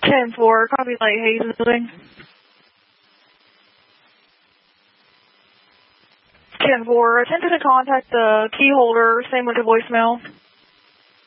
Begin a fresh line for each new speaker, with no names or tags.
10-4, copy light hazing. 10-4, attempted to contact the key holder, same with the voicemail.